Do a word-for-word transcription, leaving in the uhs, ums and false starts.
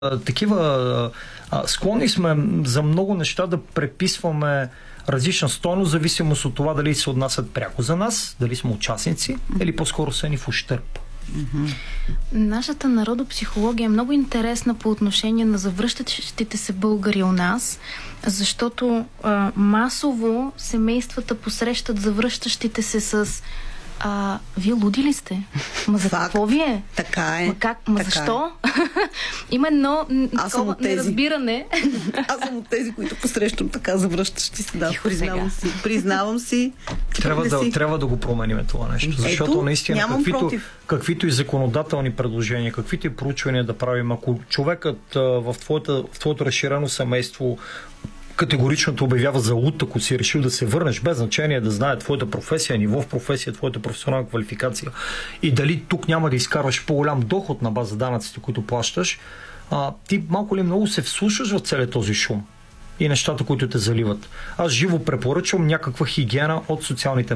такива а, склонни сме за много неща да преписваме различна стойност, зависимост от това дали се отнасят пряко за нас, дали сме участници или по-скоро са ни в ущърб. Mm-hmm. Нашата народопсихология е много интересна по отношение на завръщащите се българи у нас, защото а, масово семействата посрещат завръщащите се с А, вие луди ли сте? Ма за Факт. какво ви е? Така е. Ма, как? Ма така защо? Е. Има едно такова неразбиране. Аз съм от тези, които посрещам така завръщащи се. Да, Тихо признавам сега. си. Признавам си. Трябва да, си. трябва да го променим това нещо. Защото Ето, наистина, каквито, против. каквито и законодателни предложения, каквито и проучвания да правим, ако човекът а, в, твоята, в твоето разширено семейство категорично те обявява за луд, ако си решил да се върнеш, без значение да знае твоята професия, ниво в професия, твоята професионална квалификация и дали тук няма да изкарваш по-голям доход на база данъците, които плащаш, а, ти малко ли много се вслушаш в целият този шум и нещата, които те заливат. Аз живо препоръчвам някаква хигиена от социалните